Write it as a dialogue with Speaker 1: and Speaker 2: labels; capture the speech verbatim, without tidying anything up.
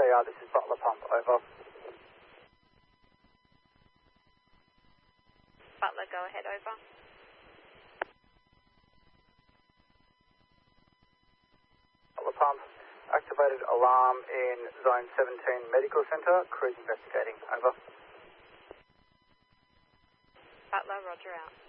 Speaker 1: A R, this is Butler Pump, over.
Speaker 2: Butler, go ahead, over.
Speaker 1: Butler Pump, activated alarm in Zone seventeen Medical Centre, crews investigating, over.
Speaker 2: Butler, roger out.